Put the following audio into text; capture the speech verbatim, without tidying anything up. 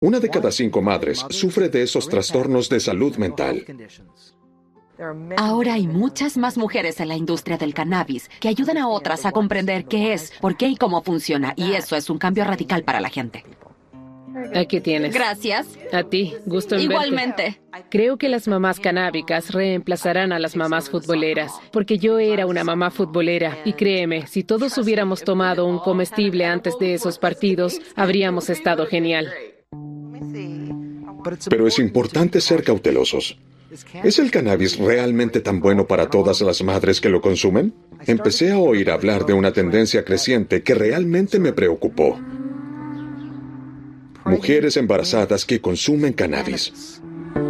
Una de cada cinco madres sufre de esos trastornos de salud mental. Ahora hay muchas más mujeres en la industria del cannabis que ayudan a otras a comprender qué es, por qué y cómo funciona. Y eso es un cambio radical para la gente. Aquí tienes. Gracias. A ti, gusto en Igualmente. verte. Creo que las mamás canábicas reemplazarán a las mamás futboleras, porque yo era una mamá futbolera y créeme, si todos hubiéramos tomado un comestible antes de esos partidos, habríamos estado genial. Pero es importante ser cautelosos. ¿Es el cannabis realmente tan bueno para todas las madres que lo consumen? Empecé a oír hablar de una tendencia creciente que realmente me preocupó. Mujeres embarazadas que consumen cannabis.